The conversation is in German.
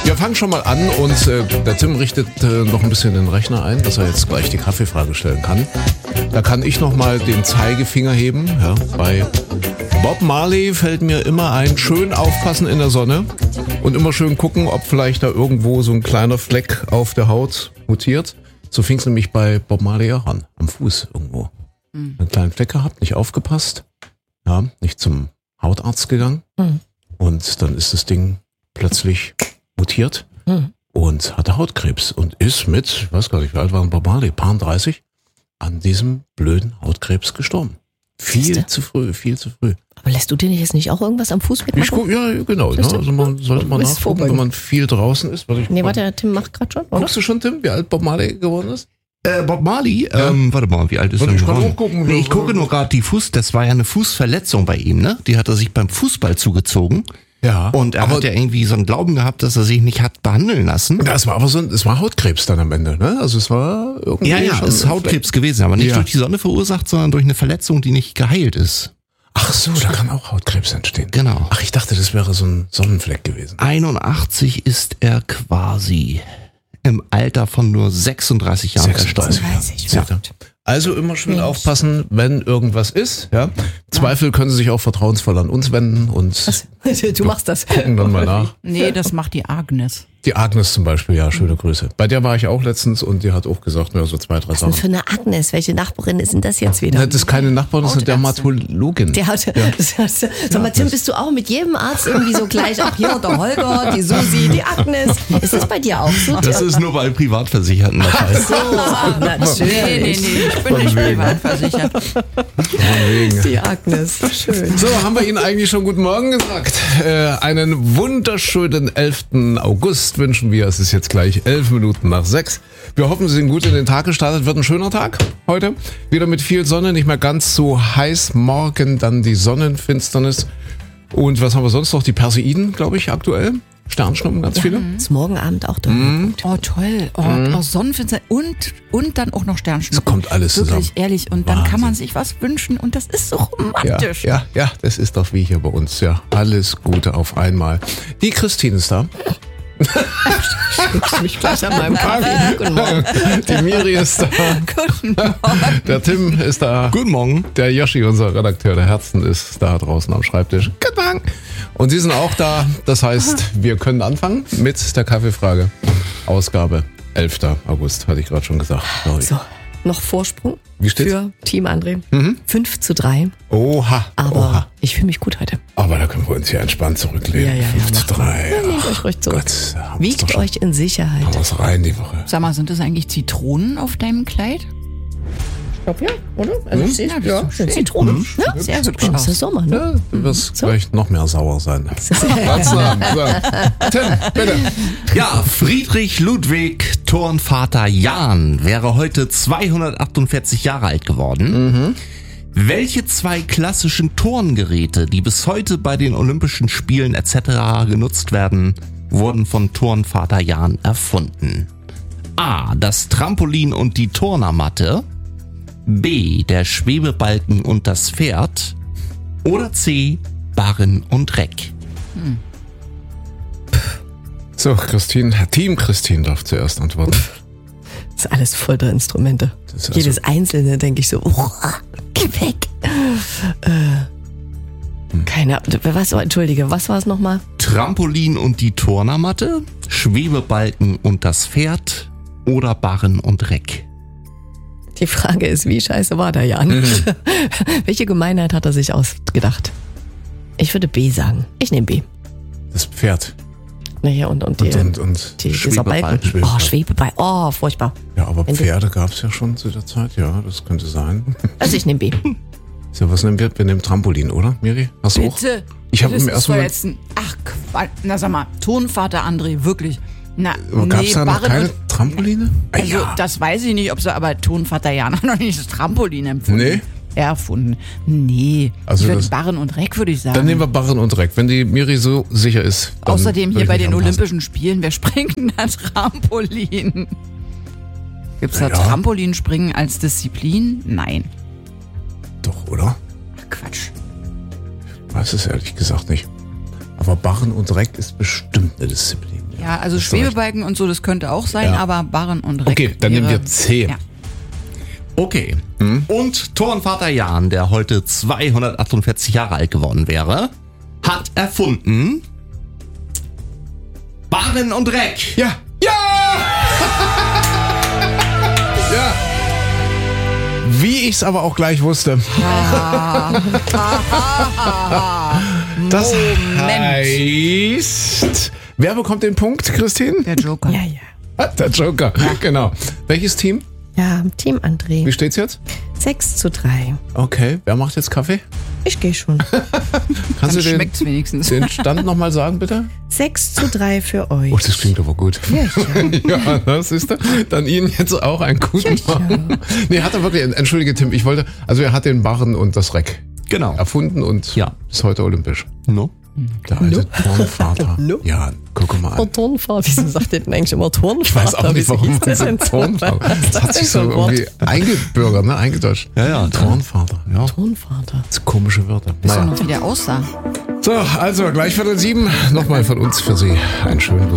Wir fangen schon mal an und der Tim richtet noch ein bisschen den Rechner ein, dass er jetzt gleich die Kaffeefrage stellen kann. Da kann ich noch mal den Zeigefinger heben. Ja, bei Bob Marley fällt mir immer ein, schön aufpassen in der Sonne und immer schön gucken, ob vielleicht da irgendwo so ein kleiner Fleck auf der Haut mutiert. So fing es nämlich bei Bob Marley auch an, am Fuß irgendwo. Einen kleinen Fleck gehabt, nicht aufgepasst, ja, nicht zum Hautarzt gegangen und dann ist das Ding plötzlich mutiert und hatte Hautkrebs und ist mit, ich weiß gar nicht, wie alt war Bob Marley, paar 30, an diesem blöden Hautkrebs gestorben. Viel zu früh. Aber lässt du dir jetzt nicht auch irgendwas am Fuß wegmachen? Ja, genau. Ne? Also man sollte mal nachgucken, wenn man viel draußen ist. Warte, Tim macht gerade schon, oder? Guckst du schon, Tim, wie alt Bob Marley geworden ist? Bob Marley? Warte mal, wie alt ist er geworden? Ich gucke nur gerade das war ja eine Fußverletzung bei ihm, ne? Die hat er sich beim Fußball zugezogen. Ja. Und er hat ja irgendwie so einen Glauben gehabt, dass er sich nicht hat behandeln lassen. Das war aber es war Hautkrebs dann am Ende, ne? Also es war irgendwie es ist Hautkrebs gewesen, aber nicht durch die Sonne verursacht, sondern durch eine Verletzung, die nicht geheilt ist. Ach so, da kann auch Hautkrebs entstehen. Genau. Ach, ich dachte, das wäre so ein Sonnenfleck gewesen. 81 ist er quasi im Alter von nur 36 Jahren verstorben. 36, verrückt. Also immer schön aufpassen, wenn irgendwas ist. Ja? Zweifel können Sie sich auch vertrauensvoll an uns wenden und du machst das. Gucken dann mal nach. Nee, das macht die Agnes. Die Agnes zum Beispiel, ja, schöne Grüße. Bei der war ich auch letztens und die hat auch gesagt, so 2, 3 Sachen. Was für eine Agnes? Welche Nachbarin ist denn das jetzt wieder? Das ist keine Nachbarin, das ist eine Dermatologin. Sag mal, Tim, bist du auch mit jedem Arzt irgendwie so gleich? Auch hier der Holger, die Susi, die Agnes. Ist das bei dir auch so? Das ist nur bei Privatversicherten der Fall. So, natürlich. Nee, ich bin nicht privatversichert. Die Agnes, schön. So, haben wir Ihnen eigentlich schon guten Morgen gesagt. Einen wunderschönen 11. August wünschen wir. Es ist jetzt gleich 11 Minuten nach 6. Wir hoffen, Sie sind gut in den Tag gestartet. Wird ein schöner Tag heute. Wieder mit viel Sonne, nicht mehr ganz so heiß. Morgen dann die Sonnenfinsternis. Und was haben wir sonst noch? Die Perseiden, glaube ich, aktuell. Sternschnuppen, ganz viele. Ist morgen Abend auch da. Oh, toll. Sonnenfinsternis und dann auch noch Sternschnuppen. Es kommt alles zusammen. Wirklich, ehrlich. Und dann kann man sich was wünschen und das ist so romantisch. Ja, das ist doch wie hier bei uns. Ja, alles Gute auf einmal. Die Christine ist da. Ich mich gleich an meinem Kaffee. Guten Morgen. Die Miri ist da. Guten Morgen. Der Tim ist da. Guten Morgen. Der Yoshi, unser Redakteur der Herzen, ist da draußen am Schreibtisch. Guten Morgen. Und Sie sind auch da. Das heißt, wir können anfangen mit der Kaffeefrage. Ausgabe 11. August, hatte ich gerade schon gesagt. So, noch Vorsprung. Wie steht's? Für Team André. 5:3. Oha. Aber ich fühle mich gut heute. Aber da können wir uns hier entspannt zurücklehnen. Ja, 5:3. Ja, lehnt euch ruhig zurück. Gott, Wiegt euch in Sicherheit. Haben wir's rein die Woche. Sag mal, sind das eigentlich Zitronen auf deinem Kleid? Ich glaube ja, oder? Also ich sehe ja, schön Zitronen. Ja, sehr hübsch das aus. ist Sommer, ne? Ja, du wirst gleich noch mehr sauer sein. Tim, bitte. Ja, Friedrich Ludwig Turnvater Jahn wäre heute 248 Jahre alt geworden. Welche 2 klassischen Turngeräte, die bis heute bei den Olympischen Spielen etc. genutzt werden, wurden von Turnvater Jahn erfunden? A. Das Trampolin und die Turnermatte. B. Der Schwebebalken und das Pferd. Oder C. Barren und Reck. So, Team Christine darf zuerst antworten. Das ist alles voll der Instrumente. Das ist Jedes einzelne denke ich so, geh weg. Keine Ahnung. Entschuldige, was war es nochmal? Trampolin und die Turnermatte, Schwebebalken und das Pferd oder Barren und Reck. Die Frage ist, wie scheiße war der Jan? Welche Gemeinheit hat er sich ausgedacht? Ich würde B sagen. Ich nehme B. Das Pferd. Naja, und dieser Balken. Schwebebalken. Oh, furchtbar. Ja, aber Pferde gab es ja schon zu der Zeit. Ja, das könnte sein. Also ich nehme B. So, was nehmen wir? Wir nehmen Trampolin, oder, Miri? Hast du auch? Bitte. Ich habe das im ist ersten doch Moment... jetzt ach, Quatsch. Na sag mal, Turnvater André, wirklich. Na, Gab es da noch Barren keine und- Trampoline? Also, das weiß ich nicht, ob sie, aber Turnvater Jan hat noch nicht das Trampolin empfunden. Nee. Erfunden. Nee. Also ich würde das- Barren und Reck, würde ich sagen. Dann nehmen wir Barren und Reck. Wenn die Miri so sicher ist, dann Außerdem würde hier ich bei mich den anpassen. Olympischen Spielen, wer springt denn da Trampolin? Gibt's da Ja. Trampolinspringen als Disziplin? Nein. Doch, oder? Ach, Quatsch. Weiß es ehrlich gesagt nicht. Aber Barren und Reck ist bestimmt eine Disziplin. Ja, also Hast du recht. Schwebebalken und so, das könnte auch sein, Ja. aber Barren und Reck. Okay, dann nehmen wir C. Ja. Okay. Und Turnvater Jan, der heute 248 Jahre alt geworden wäre, hat erfunden Barren und Reck. Ja. Ja! Ja. Wie ich es aber auch gleich wusste. Das heißt, wer bekommt den Punkt, Christine? Der Joker. Ja, ja. Der Joker, genau. Welches Team? Ja, Team André. Wie steht's jetzt? 6:3. Okay, wer macht jetzt Kaffee? Ich gehe schon. Kannst Dann du schmeckt's wenigstens. den Stand nochmal sagen, bitte? 6:3 für euch. Oh, das klingt aber gut. Ja, das ist er. Dann Ihnen jetzt auch einen guten Morgen. Nee, hat er wirklich, entschuldige Tim, also er hat den Barren und das Reck Genau. erfunden und Ja. ist heute olympisch. No? Der alte Turnvater. No. Ja, guck mal Oh, an. Turnvater. Wieso sagt ihr denn eigentlich immer Turnvater? Ich weiß auch nicht, warum man Wieso so hieß der denn Turnvater. Was ist Das hat sich so denn für ein Wort? irgendwie eingebürgert, ne? Eingedeutscht. Ja. Turnvater, ja. Turnvater. Das sind komische Wörter. So Naja. noch wie der aussah. So, also gleich 6:45. Nochmal von uns für Sie einen schönen guten